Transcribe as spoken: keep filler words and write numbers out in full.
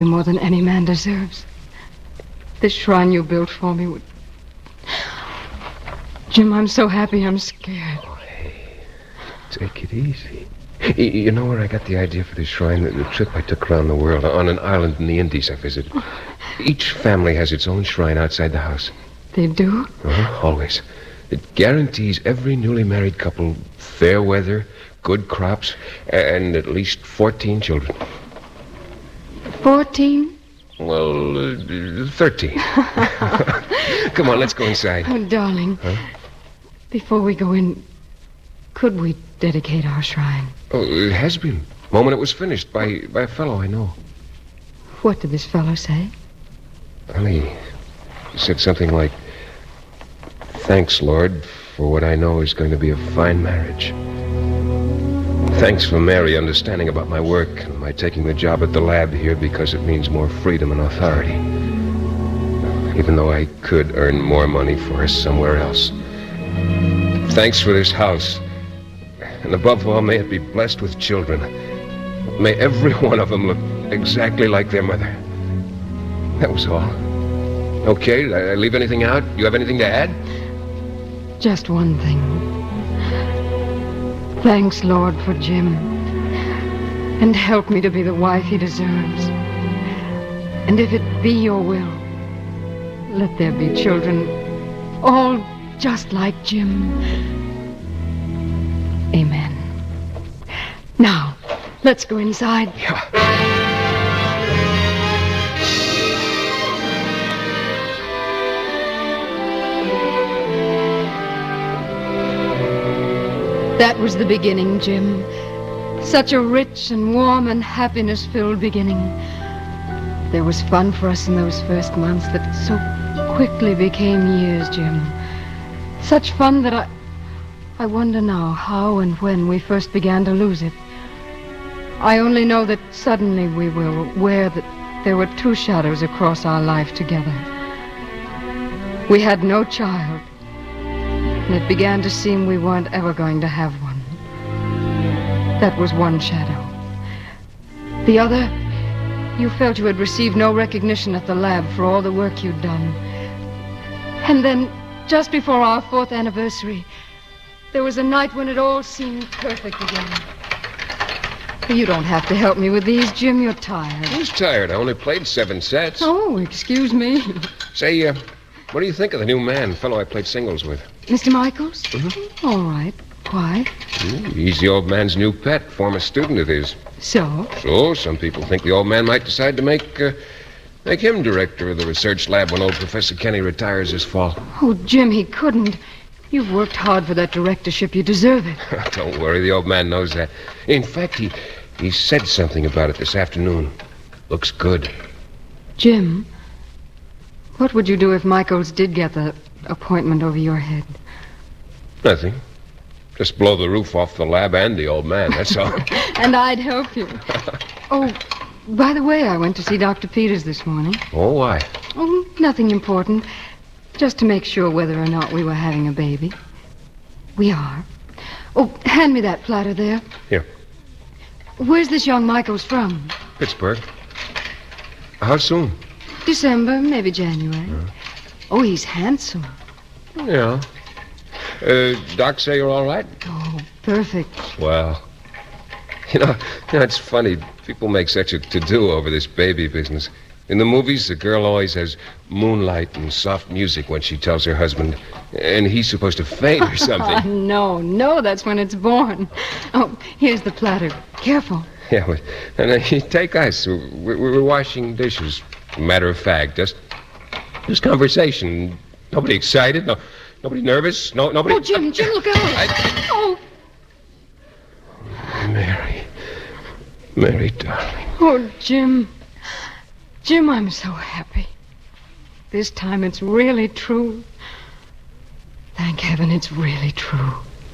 more than any man deserves. This shrine you built for me would... Jim, I'm so happy I'm scared. Oh, hey, take it easy. Y- You know where I got the idea for this shrine? The, the trip I took around the world, on an island in the Indies I visited. Each family has its own shrine outside the house. They do? Uh-huh, always. It guarantees every newly married couple fair weather, good crops, and at least fourteen children. Fourteen? Well, uh, thirteen. Come on, let's go inside. Oh, darling. Huh? Before we go in, could we dedicate our shrine? Oh, it has been. Moment it was finished by, by a fellow I know. What did this fellow say? Well, he said something like, "Thanks, Lord, for what I know is going to be a fine marriage. Thanks for Mary understanding about my work and my taking the job at the lab here because it means more freedom and authority. Even though I could earn more money for us somewhere else. Thanks for this house. And above all, may it be blessed with children. May every one of them look exactly like their mother." That was all. Okay, did I leave anything out? You have anything to add? Just one thing. Thanks, Lord, for Jim. And help me to be the wife he deserves. And if it be your will, let there be children, all just like Jim. Amen. Now, let's go inside. Yeah. That was the beginning, Jim. Such a rich and warm and happiness-filled beginning. There was fun for us in those first months that so quickly became years, Jim. Such fun that I... I wonder now how and when we first began to lose it. I only know that suddenly we were aware that there were two shadows across our life together. We had no child. And it began to seem we weren't ever going to have one. That was one shadow. The other, you felt you had received no recognition at the lab for all the work you'd done. And then, just before our fourth anniversary, there was a night when it all seemed perfect again. You don't have to help me with these, Jim. You're tired. Who's tired? I only played seven sets. Oh, excuse me. Say, uh, what do you think of the new man, fellow I played singles with? Mister Michaels? Mm-hmm. All right. Why? Mm, he's the old man's new pet, former student of his. So? So, some people think the old man might decide to make, uh, make him director of the research lab when old Professor Kenny retires this fall. Oh, Jim, he couldn't. You've worked hard for that directorship. You deserve it. Don't worry, the old man knows that. In fact, he, he said something about it this afternoon. Looks good. Jim, what would you do if Michaels did get the appointment over your head? Nothing. Just blow the roof off the lab and the old man, that's all. And I'd help you. Oh, by the way, I went to see Doctor Peters this morning. Oh, why? Oh, nothing important. Just to make sure whether or not we were having a baby. We are. Oh, hand me that platter there. Here. Where's this young Michaels from? Pittsburgh. How soon? December, maybe January. Uh. Oh, he's handsome. Yeah. Uh, Doc say you're all right? Oh, perfect. Well, you know, you know, it's funny. People make such a to-do over this baby business. In the movies, the girl always has moonlight and soft music when she tells her husband, and he's supposed to faint or something. no, no, that's when it's born. Oh, here's the platter. Careful. Yeah, but, and uh, take us. We, we were washing dishes. Matter of fact, just, just conversation. Nobody excited. No, nobody nervous. No, nobody. Oh, Jim, Jim, look out! I... Oh, Mary, Mary, darling. oh, Jim, Jim, I'm so happy. This time it's really true. Thank heaven, it's really true.